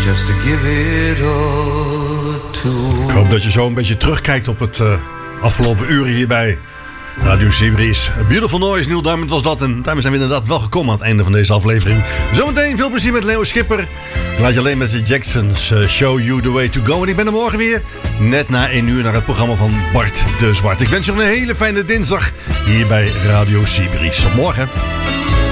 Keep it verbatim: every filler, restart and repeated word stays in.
just to give it all to. Ik hoop dat je zo een beetje terugkijkt op het uh, afgelopen uren hierbij. Radio Sibris. Beautiful Noise, Neil Diamond was dat. En daarmee zijn we inderdaad wel gekomen aan het einde van deze aflevering. Zometeen veel plezier met Leo Schipper. Laat je alleen met de Jacksons uh, Show You The Way To Go. En ik ben er morgen weer, net na één uur, naar het programma van Bart de Zwart. Ik wens je nog een hele fijne dinsdag hier bij Radio Sibris. Tot morgen.